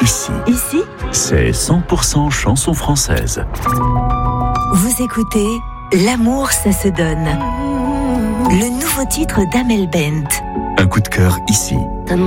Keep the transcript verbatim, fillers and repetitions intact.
ici. Ici, c'est cent pour cent chanson française. Vous écoutez L'amour, ça se donne. Le nouveau titre d'Amel Bent. Un coup de cœur ici.